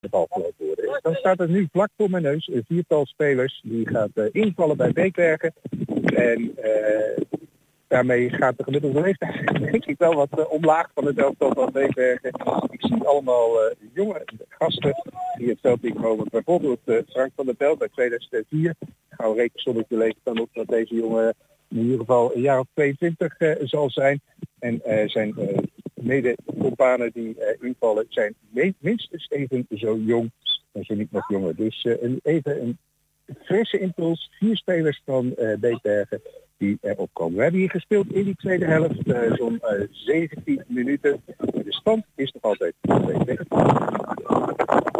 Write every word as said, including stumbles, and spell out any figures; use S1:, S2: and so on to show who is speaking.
S1: de bal gelopen worden. Dan staat er nu vlak voor mijn neus een viertal spelers die gaat uh, invallen bij Beekbergen. En uh, daarmee gaat de gemiddelde leeftijd denk ik wel wat uh, omlaag van het elftal van Beekbergen. Ik zie allemaal uh, jonge gasten die het veld inkomen. Bijvoorbeeld uh, Frank van der Belt uit tweeduizend vier. Gauw rekensommetje levert dan op dat deze jongen in ieder geval een jaar of tweeëntwintig uh, zal zijn. En uh, zijn uh, mede-companen die uh, invallen zijn me- minstens even zo jong en zo niet nog jonger. Dus uh, een, even een frisse impuls. Vier spelers van uh, Beekbergen die erop komen. We hebben hier gespeeld in die tweede helft, uh, zo'n uh, zeventien minuten. De stand is nog altijd twee tegen.